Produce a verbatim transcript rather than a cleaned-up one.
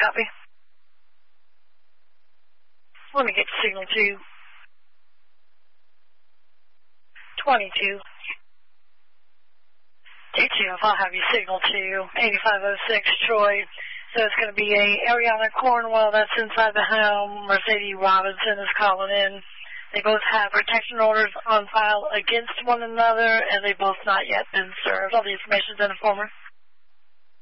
copy. Let me get signal two. twenty-two. T two, I'll have you signal two. eighty-five oh six, Troy. So it's going to be a Ariana Cornwell that's inside the home. Mercedes Robinson is calling in. They both have protection orders on file against one another, and they both not yet been served. All the information's in the former.